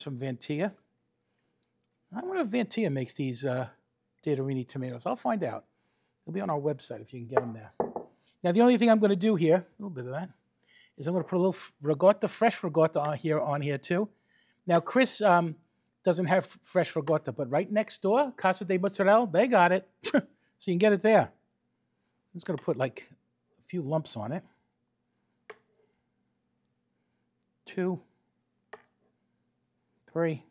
From Vantia. I wonder if Vantia makes these Datarini tomatoes. I'll find out. They'll be on our website if you can get them there. Now, the only thing I'm going to do here, a little bit of that, is I'm going to put a little ricotta, fresh ricotta on here too. Now, Chris doesn't have fresh ricotta, but right next door, Casa de Mozzarella, they got it. So you can get it there. I'm just going to put like a few lumps on it. 2, 3,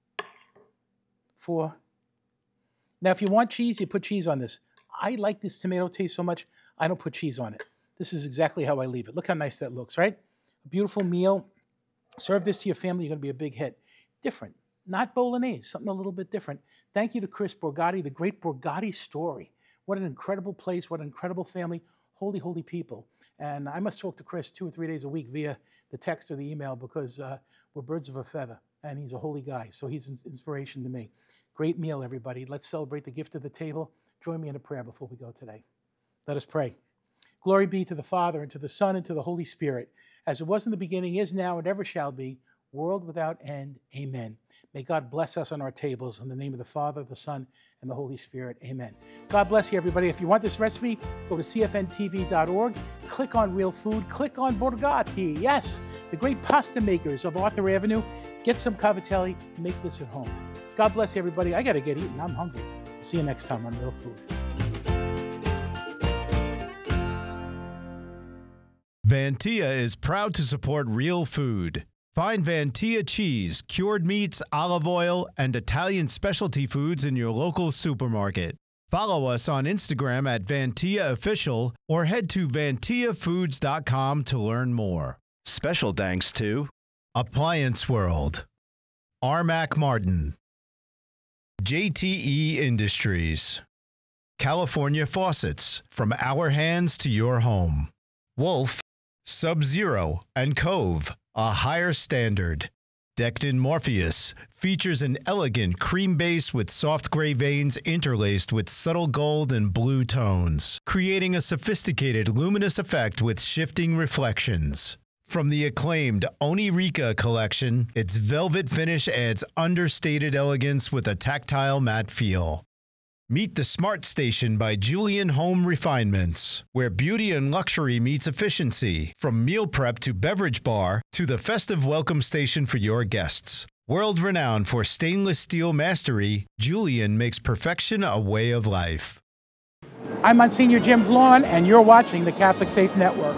4. Now, if you want cheese, you put cheese on this. I like this tomato taste so much, I don't put cheese on it. This is exactly how I leave it. Look how nice that looks, right? A beautiful meal. Serve this to your family, you're going to be a big hit. Different, not bolognese, something a little bit different. Thank you to Chris Borgatti, the great Borgatti story. What an incredible place, what an incredible family, holy, holy people. And I must talk to Chris 2 or 3 days a week via the text or the email because we're birds of a feather, and he's a holy guy, so he's an inspiration to me. Great meal, everybody. Let's celebrate the gift of the table. Join me in a prayer before we go today. Let us pray. Glory be to the Father, and to the Son, and to the Holy Spirit, as it was in the beginning, is now, and ever shall be, world without end. Amen. May God bless us on our tables. In the name of the Father, the Son, and the Holy Spirit. Amen. God bless you, everybody. If you want this recipe, go to cfntv.org, click on Real Food, click on Borgatti. Yes, the great pasta makers of Arthur Avenue. Get some cavatelli, make this at home. God bless you, everybody. I got to get eating. I'm hungry. See you next time on Real Food. Vantia is proud to support Real Food. Find Vantia cheese, cured meats, olive oil, and Italian specialty foods in your local supermarket. Follow us on Instagram at Vantia Official or head to vantiafoods.com to learn more. Special thanks to Appliance World, Armac Martin, JTE Industries, California Faucets, from our hands to your home, Wolf, Sub-Zero, and Cove, a higher standard. Decked in Morpheus features an elegant cream base with soft gray veins interlaced with subtle gold and blue tones, creating a sophisticated luminous effect with shifting reflections. From the acclaimed Onirica collection, its velvet finish adds understated elegance with a tactile matte feel. Meet the Smart Station by Julian Home Refinements, where beauty and luxury meets efficiency, from meal prep to beverage bar to the festive welcome station for your guests. World-renowned for stainless steel mastery, Julian makes perfection a way of life. I'm Monsignor Jim Vaughn, and you're watching the Catholic Faith Network.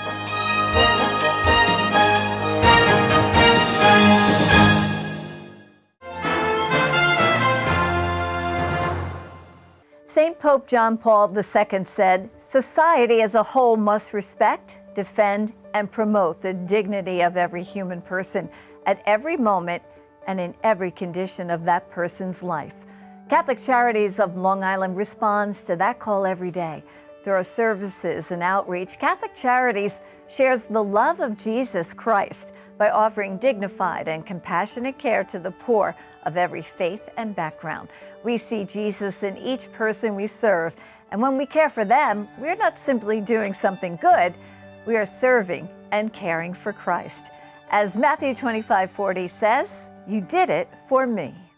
St. Pope John Paul II said, "Society as a whole must respect, defend, and promote the dignity of every human person at every moment and in every condition of that person's life." Catholic Charities of Long Island responds to that call every day. Through our services and outreach, Catholic Charities shares the love of Jesus Christ by offering dignified and compassionate care to the poor of every faith and background. We see Jesus in each person we serve, and when we care for them, we're not simply doing something good, we are serving and caring for Christ. As Matthew 25:40 says, "You did it for me."